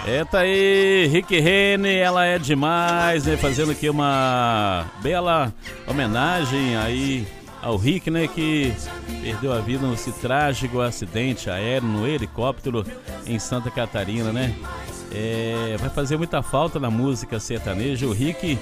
Tá aí, Rick Renner, ela é demais, né? Fazendo aqui uma bela homenagem aí ao Rick, né? Que perdeu a vida nesse trágico acidente aéreo no helicóptero em Santa Catarina, né? Vai fazer muita falta na música sertaneja. O Rick,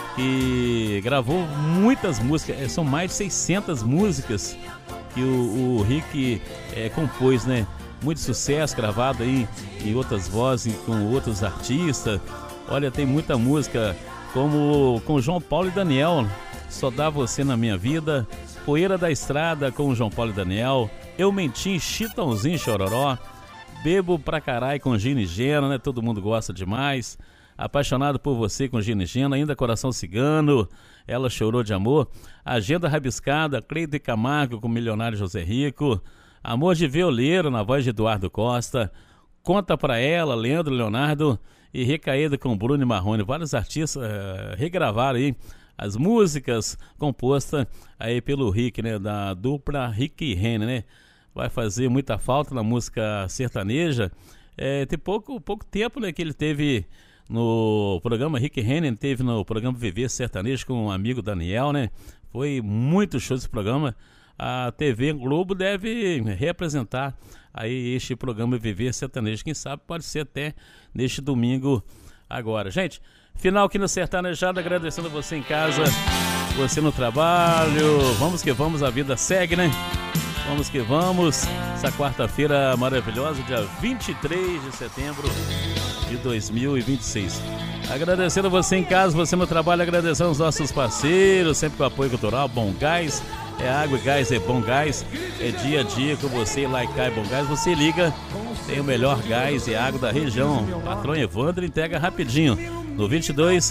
que gravou muitas músicas, são mais de 600 músicas que o Rick compôs, né? Muito sucesso gravado aí em outras vozes, com outros artistas. Olha, tem muita música, como com João Paulo e Daniel, Só Dá Você Na Minha Vida, Poeira da Estrada com João Paulo e Daniel, Eu Menti, Chitãozinho Chororó, Bebo Pra Carai com Gina e Gena, né? Todo mundo gosta demais. Apaixonado por Você com Gina e Gena, Ainda Coração Cigano, Ela Chorou de Amor, Agenda Rabiscada, Cleide Camargo com Milionário José Rico, Amor de Violeiro na voz de Eduardo Costa, Conta Pra Ela, Leandro Leonardo e Recaída com Bruno e Marrone. Vários artistas regravaram aí as músicas compostas aí pelo Rick, né? Da dupla Rick e Renner, né? Vai fazer muita falta na música sertaneja. Tem pouco tempo, né, que ele teve no programa Rick Renner, teve no programa Viver Sertanejo com um amigo Daniel, né? Foi muito show esse programa. A TV Globo deve representar aí este programa Viver Sertanejo. Quem sabe pode ser até neste domingo agora. Gente, final aqui no Sertanejado, agradecendo você em casa, você no trabalho. Vamos que vamos, a vida segue, né? Vamos que vamos. Essa quarta-feira maravilhosa, dia 23 de setembro de 2026. Agradecendo você em casa, você no trabalho, agradecendo os nossos parceiros, sempre com o apoio cultural, Bom Gás. Água e gás, Bom Gás. Dia a dia com você, Laicai Bom Gás. Você liga, tem o melhor gás e água da região. Patrão Evandro entrega rapidinho no 22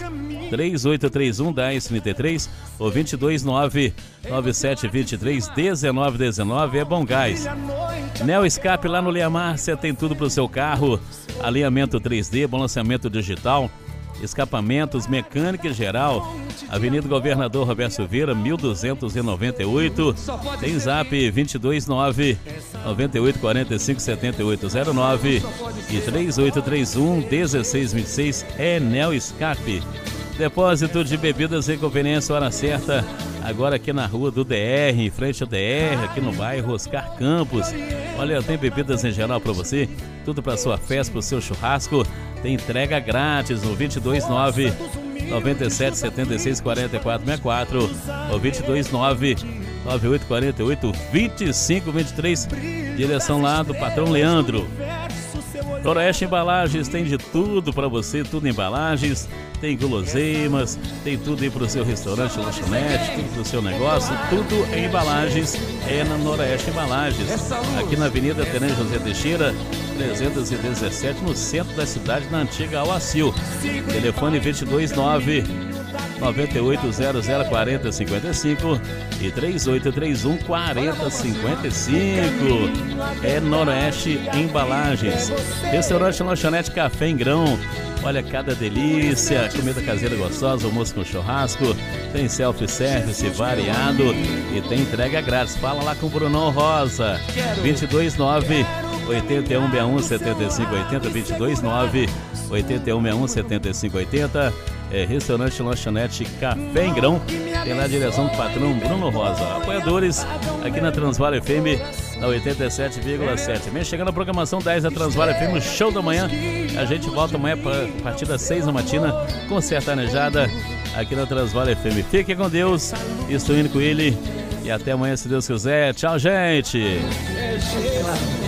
3831 1033 ou 22 99723 1919. Bom Gás. Neo Escape lá no Leia Márcia, tem tudo pro seu carro. Alinhamento 3D, balanceamento digital, escapamentos, mecânica em geral. Avenida Governador Roberto Silveira, 1298. Tem zap 229 98 45 7809 e 3831 1626. Neo Escape. Depósito de bebidas em conveniência, hora certa. Agora aqui na rua do DR, em frente ao DR, aqui no bairro Oscar Campos. Olha, tem bebidas em geral para você, tudo para sua festa, para o seu churrasco. Tem entrega grátis no 229 97 76 44 64 ou 229 98 48 25 23. Direção lá do patrão Leandro. Noroeste Embalagens tem de tudo para você, tudo em embalagens. Tem guloseimas, tem tudo aí para o seu restaurante, lanchonete, tudo para o seu negócio, tudo em embalagens, na Noroeste Embalagens. Aqui na Avenida Tenente José Teixeira, 317, no centro da cidade, na antiga Auacil. Telefone 229 9800 4055 e 3831 4055. Noroeste Embalagens. Restaurante Lanchonete Café em Grão. Olha, cada delícia, comida caseira gostosa, almoço com churrasco, tem self-service variado e tem entrega grátis. Fala lá com o Brunão Rosa, 229 8161 7580, 229 8161 7580. Restaurante Lanchonete Café em Grão, tem lá a direção do patrão Bruno Rosa. Apoiadores aqui na Transvale FM, na 87,7. Vem chegando a programação 10 da Transvale FM, o show da manhã. A gente volta amanhã a partir das 6 da matina com Sertanejada aqui na Transvale FM. Fique com Deus, estou indo com ele e até amanhã, se Deus quiser. Tchau, gente!